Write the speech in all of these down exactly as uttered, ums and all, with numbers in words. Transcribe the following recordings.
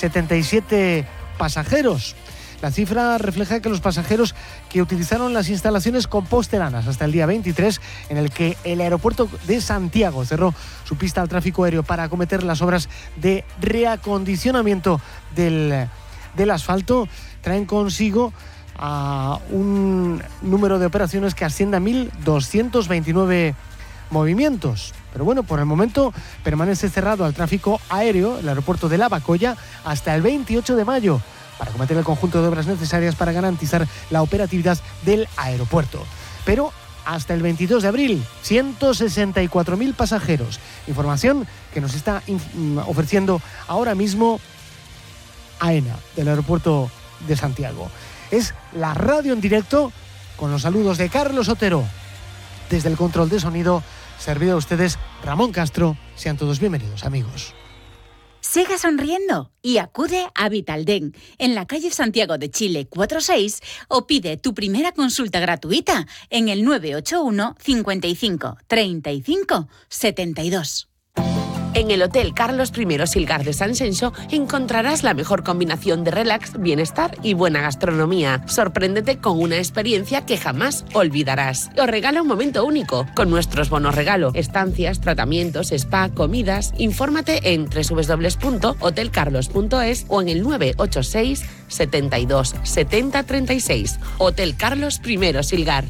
setenta y siete pasajeros. La cifra refleja que los pasajeros que utilizaron las instalaciones compostelanas hasta el día veintitrés, en el que el aeropuerto de Santiago cerró su pista al tráfico aéreo para acometer las obras de reacondicionamiento del, del asfalto, traen consigo a un número de operaciones que asciende a mil doscientos veintinueve movimientos. Pero bueno, por el momento permanece cerrado al tráfico aéreo el aeropuerto de Lavacolla hasta el veintiocho de mayo, para acometer el conjunto de obras necesarias para garantizar la operatividad del aeropuerto. Pero hasta el veintidós de abril, ciento sesenta y cuatro mil pasajeros. Información que nos está ofreciendo ahora mismo AENA, del aeropuerto de Santiago. Es la radio en directo, con los saludos de Carlos Otero. Desde el control de sonido, servido a ustedes Ramón Castro. Sean todos bienvenidos, amigos. Siga sonriendo y acude a Vitaldent en la calle Santiago de Chile cuarenta y seis o pide tu primera consulta gratuita en el nueve ocho uno, cincuenta y cinco, treinta y cinco, setenta y dos. En el Hotel Carlos primero Silgar de San Xenxo encontrarás la mejor combinación de relax, bienestar y buena gastronomía. Sorpréndete con una experiencia que jamás olvidarás. Os regala un momento único con nuestros bonos regalo, estancias, tratamientos, spa, comidas. Infórmate en doble u doble u doble u punto hotel carlos punto es o en el nueve ocho seis, setenta y dos, setenta, treinta y seis. Hotel Carlos primero Silgar.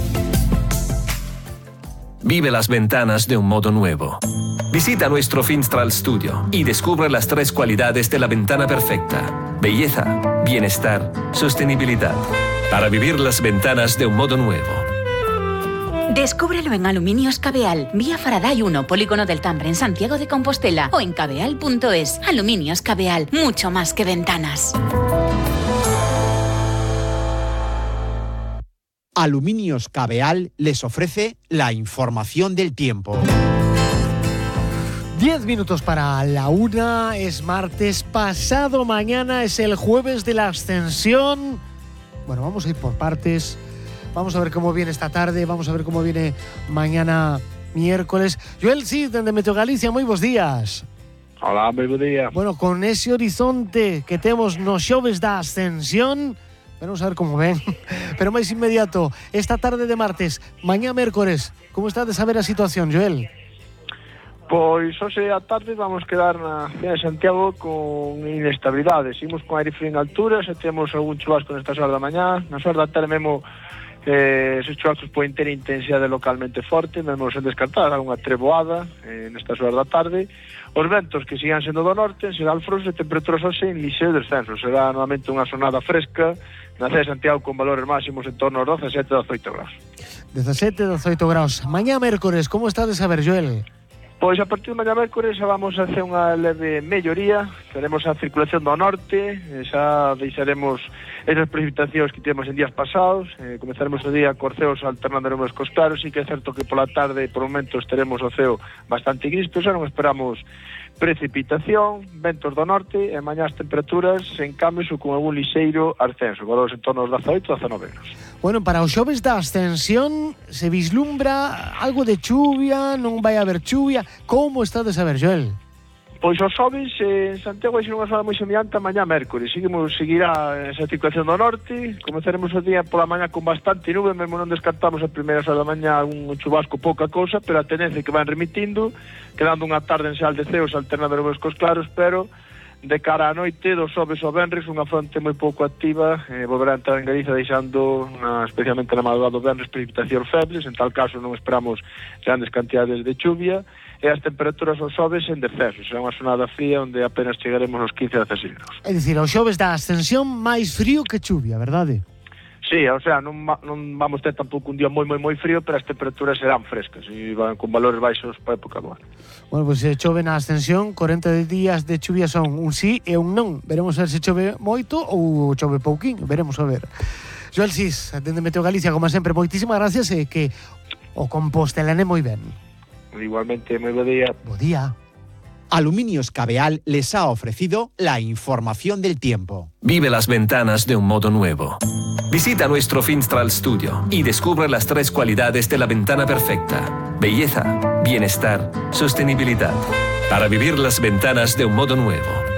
Vive las ventanas de un modo nuevo. Visita nuestro Finstral Studio y descubre las tres cualidades de la ventana perfecta: belleza, bienestar, sostenibilidad. Para vivir las ventanas de un modo nuevo. Descúbrelo en Aluminios Cabeal, vía Faraday uno, Polígono del Tambre, en Santiago de Compostela, o en cabeal punto es. Aluminios Cabeal, mucho más que ventanas. Aluminios Cabeal les ofrece la información del tiempo. Diez minutos para la una, es martes, pasado mañana es el jueves de la Ascensión. Bueno, vamos a ir por partes, vamos a ver cómo viene esta tarde, vamos a ver cómo viene mañana miércoles. Joel Cid, de Meteo Galicia, muy buenos días. Hola, muy buen día. Bueno, con ese horizonte que temos nos xoves da Ascensión, vamos a ver cómo ven. Pero máis inmediato, esta tarde de martes, mañá mércores, como está de saber a situación, Joel? Pois hoxe a tarde vamos quedar na cidade de Santiago con inestabilidade. Seguimos con aire frío en alturas e temos algún chubasco nestas horas da mañá. Nas horas da tarde mesmo eh, esos chubascos poden ter intensidade localmente forte, mesmo sen descartar algunha treboada eh, nestas horas da tarde. Os ventos que sigan sendo do norte, en xeral frouxos e temperaturas hoxe en lixeiro descenso. Será novamente unha sonada fresca na cidade de Santiago con valores máximos en torno aos dezasete a dezoito graus. dezasete a dezoito graus. Mañá mércores, como está de saber, Joel? Pois a partir de mañá mércores xa vamos a hacer unha leve melloría. Teremos a circulación do norte, xa deixaremos esas precipitacións que temos en días pasados. Eh, comezaremos o día cor ceos alternando nubes cos claros. Sí que é certo que pola tarde por momentos teremos o ceo bastante gris, pero xa non esperamos precipitación, ventos do norte e mañá as temperaturas en cambio son con algún lixeiro ascenso, valores en torno aos dezaoito a dezanove graus. Bueno, para os xoves da Ascensión se vislumbra algo de chuvia, non vai haber chuvia. Como está de saber, Joel? Pois os xoves en Santiago vai ser unha zona moi semellante a mañá mércores. Seguimos, seguirá esa circulación do norte. Comezaremos o día pola mañá con bastante nube, mesmo non descartamos a primeira hora da mañá un chubasco, pouca cousa, pero a tendencia que van remitindo, quedando unha tarde en xeral de ceos alternando nubes cos claros, pero de cara á noite, dos xoves ao venres, unha fronte moi pouco activa, eh, volverá a entrar en Galiza deixando, na, especialmente na madrugada do venres, precipitacións febles. En tal caso non esperamos grandes cantidades de chuvia, e as temperaturas aos xoves en descenso. Será unha sonada fría onde apenas chegaremos aos quince a dezasete graus. É dicir, os xoves da Ascensión máis frío que chuvia, verdade? Sí, o sea, non, non vamos ter tampouco un día moi moi moi frío, pero as temperaturas serán frescas e van con valores baixos para época do ano. Bueno, pois pues, se chove na Ascensión, corenta días de chuvia son un sí e un non. Veremos a ver se chove moito ou chove pouquín, veremos a ver. Joel Cis, atende Meteo Galicia, como sempre, moitísimas gracias e que o compostelane moi ben. Igualmente, moi bo día. Bo día. Aluminios Cabeal les ha ofrecido la información del tiempo. Vive las ventanas de un modo nuevo. Visita nuestro Finstral Studio y descubre las tres cualidades de la ventana perfecta: belleza, bienestar, sostenibilidad. Para vivir las ventanas de un modo nuevo.